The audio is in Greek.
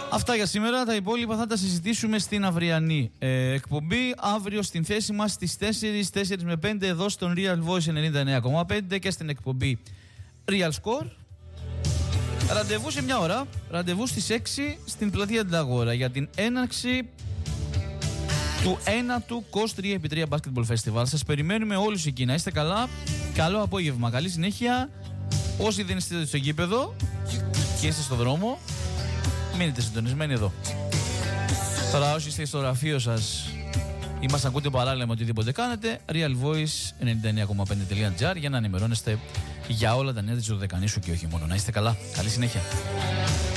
Αυτά για σήμερα. Τα υπόλοιπα θα τα συζητήσουμε στην αυριανή εκπομπή. Αύριο στην θέση μας στις 4 με 5 εδώ στον Real Voice 99,5 και στην εκπομπή Real Score. Ραντεβού σε μια ώρα. Ραντεβού στις 6 στην πλατεία Ανταγόρα για την έναρξη του 1ου COS 3x3 Basketball Festival. Σας περιμένουμε όλους εκεί. Να είστε καλά. Καλό απόγευμα. Καλή συνέχεια. Όσοι δεν είστε στο γήπεδο και είστε στο δρόμο, μείνετε συντονισμένοι εδώ. Τώρα όσοι είστε στο γραφείο σας ή μας ακούτε παράλληλα με οτιδήποτε κάνετε, realvoice99,5.gr για να ενημερώνεστε για όλα τα νέα της Δωδεκανήσου και όχι μόνο. Να είστε καλά. Καλή συνέχεια.